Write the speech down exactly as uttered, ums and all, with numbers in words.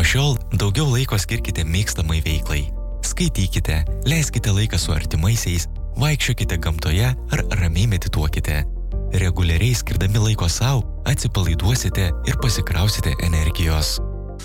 šiol daugiau laiko skirkite mėgstamai veiklai. Skaitykite, leiskite laiką su artimaisiais, vaikščiokite gamtoje ar ramiai medituokite. Reguliariai skirdami laiko sau, atsipalaiduosite ir pasikrausite energijos.